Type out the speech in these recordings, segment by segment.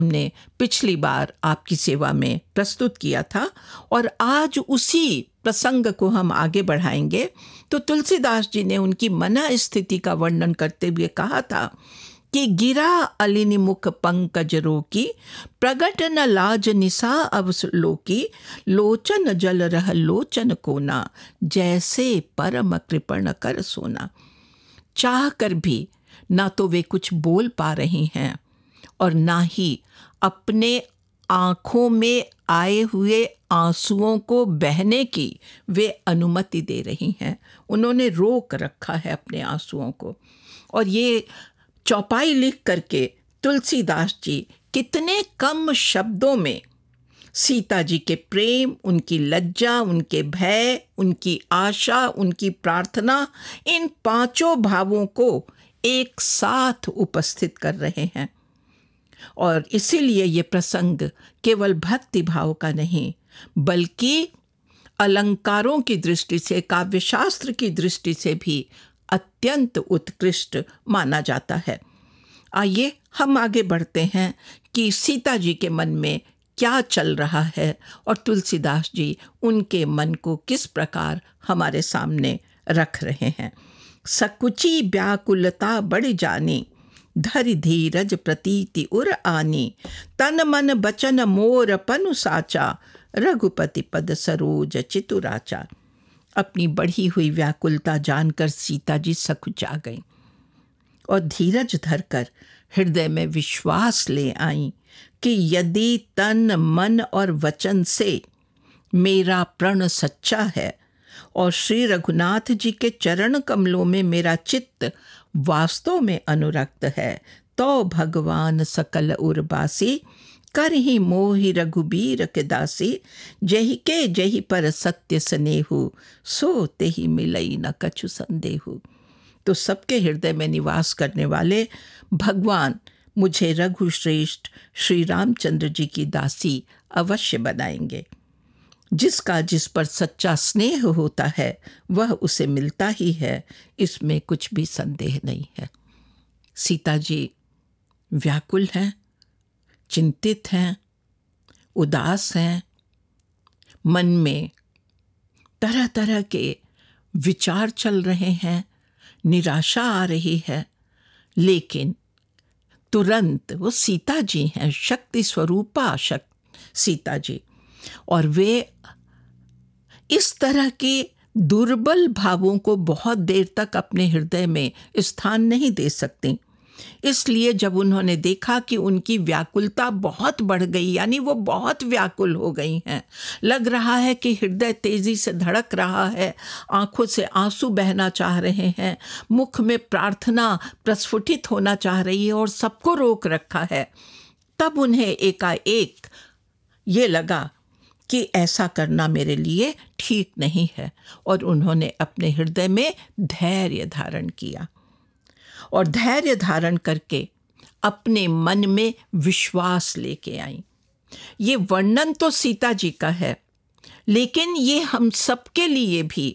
हमने पिछली बार आपकी सेवा में प्रस्तुत किया था और आज उसी प्रसंग को हम आगे बढ़ाएंगे। तो तुलसीदास जी ने उनकी मना स्थिति का वर्णन करते हुए कहा था कि गिरा अलिनि मुख पंकज रोकी, प्रगट न लाज निसा अवलोकी, लोचन जल रह लोचन कोना, जैसे परम कृपण कर सोना। चाह कर भी ना तो वे कुछ बोल पा रही हैं और ना ही अपने आँखों में आए हुए आंसुओं को बहने की वे अनुमति दे रही हैं। उन्होंने रोक रखा है अपने आंसुओं को। और ये चौपाई लिख करके तुलसीदास जी कितने कम शब्दों में सीता जी के प्रेम, उनकी लज्जा, उनके भय, उनकी आशा, उनकी प्रार्थना, इन पांचों भावों को एक साथ उपस्थित कर रहे हैं। और इसीलिए ये प्रसंग केवल भक्ति भाव का नहीं बल्कि अलंकारों की दृष्टि से, काव्यशास्त्र की दृष्टि से भी अत्यंत उत्कृष्ट माना जाता है। आइए हम आगे बढ़ते हैं कि सीता जी के मन में क्या चल रहा है और तुलसीदास जी उनके मन को किस प्रकार हमारे सामने रख रहे हैं। सकुची व्याकुलता बढ़ जानी, धरि धीरज प्रतीति उर आनी, तन मन बचन मोर पनु साचा, रघुपति पद सरोज चितुराचा। अपनी बढ़ी हुई व्याकुलता जानकर सीता जी सकुचा गईं और धीरज धरकर हृदय में विश्वास ले आईं कि यदि तन मन और वचन से मेरा प्रण सच्चा है और श्री रघुनाथ जी के चरण कमलों में मेरा चित्त वास्तव में अनुरक्त है, तो भगवान सकल उर्बासी, कर ही मोहि रघुबीर के दासी, जहि के जहि पर सत्य स्नेहु, सो तेहि मिलई न कछु संदेहु। तो सबके हृदय में निवास करने वाले भगवान मुझे रघुश्रेष्ठ श्री रामचंद्र जी की दासी अवश्य बनाएंगे। जिसका जिस पर सच्चा स्नेह होता है वह उसे मिलता ही है, इसमें कुछ भी संदेह नहीं है। सीता जी व्याकुल हैं, चिंतित हैं, उदास हैं, मन में तरह तरह के विचार चल रहे हैं, निराशा आ रही है, लेकिन तुरंत वो सीता जी हैं, शक्ति स्वरूपा सीता जी, और वे इस तरह के दुर्बल भावों को बहुत देर तक अपने हृदय में स्थान नहीं दे सकती। इसलिए जब उन्होंने देखा कि उनकी व्याकुलता बहुत बढ़ गई, यानी वो बहुत व्याकुल हो गई हैं, लग रहा है कि हृदय तेजी से धड़क रहा है, आंखों से आंसू बहना चाह रहे हैं, मुख में प्रार्थना प्रस्फुटित होना चाह रही है और सबको रोक रखा है, तब उन्हें एकाएक ये लगा कि ऐसा करना मेरे लिए ठीक नहीं है और उन्होंने अपने हृदय में धैर्य धारण किया और धैर्य धारण करके अपने मन में विश्वास लेके आई। ये वर्णन तो सीता जी का है, लेकिन ये हम सबके लिए भी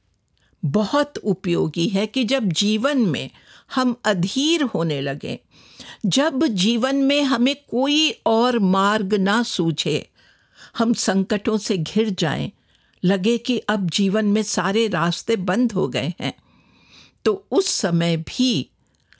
बहुत उपयोगी है कि जब जीवन में हम अधीर होने लगे, जब जीवन में हमें कोई और मार्ग ना सूझे, हम संकटों से घिर जाएं, लगे कि अब जीवन में सारे रास्ते बंद हो गए हैं, तो उस समय भी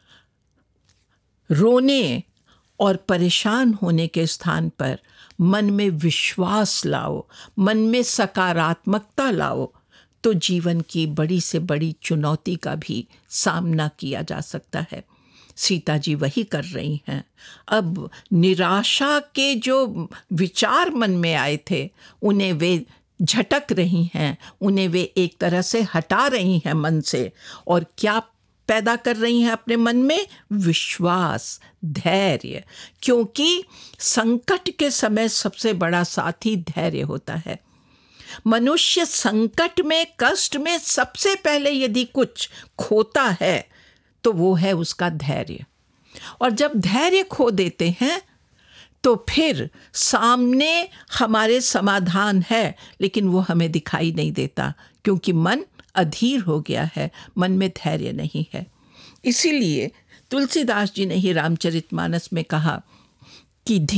रोने और परेशान होने के स्थान पर मन में विश्वास लाओ, मन में सकारात्मकता लाओ, तो जीवन की बड़ी से बड़ी चुनौती का भी सामना किया जा सकता है। सीता जी वही कर रही हैं। अब निराशा के जो विचार मन में आए थे उन्हें वे झटक रही हैं, उन्हें वे एक तरह से हटा रही हैं मन से, और क्या पैदा कर रही हैं अपने मन में? विश्वास, धैर्य, क्योंकि संकट के समय सबसे बड़ा साथी धैर्य होता है। मनुष्य संकट में, कष्ट में सबसे पहले यदि कुछ खोता है तो वो है उसका धैर्य, और जब धैर्य खो देते हैं तो फिर सामने हमारे समाधान है, लेकिन वो हमें दिखाई नहीं देता क्योंकि मन अधीर हो गया है, मन में धैर्य नहीं है। इसीलिए तुलसीदास जी ने ही रामचरितमानस में कहा कि